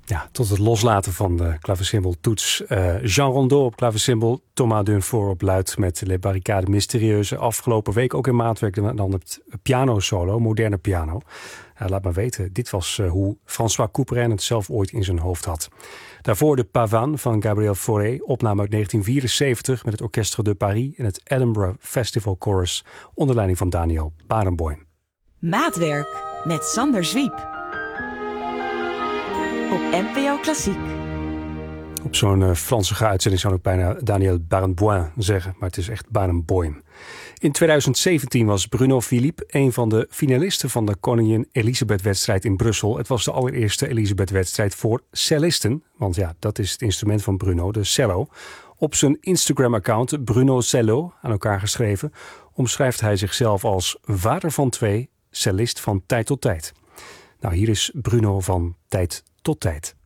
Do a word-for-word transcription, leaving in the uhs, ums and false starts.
Ja, tot het loslaten van de klaversymbeltoets. Uh, Jean Rondeau op klaversymbel, Thomas Dunfort op luid met Les Barricades Mystérieuses. Afgelopen week ook in maatwerk dan het piano solo, moderne piano. Uh, laat maar weten, dit was uh, hoe François Couperin het zelf ooit in zijn hoofd had. Daarvoor de Pavane van Gabriel Fauré, opname uit negentien vierenzeventig met het Orchestre de Paris en het Edinburgh Festival Chorus onder leiding van Daniel Barenboim. Maatwerk met Sander Zwiep. Op N P O Klassiek. Op zo'n uh, Franse uitzending zou ik bijna Daniel Barenboim zeggen, maar het is echt Barenboim. In tweeduizend zeventien was Bruno Philippe een van de finalisten van de Koningin Elisabeth-wedstrijd in Brussel. Het was de allereerste Elisabeth-wedstrijd voor cellisten, want ja, dat is het instrument van Bruno, de cello. Op zijn Instagram-account Bruno Cello, aan elkaar geschreven, omschrijft hij zichzelf als vader van twee, cellist van tijd tot tijd. Nou, hier is Bruno van Tijd tot Tijd.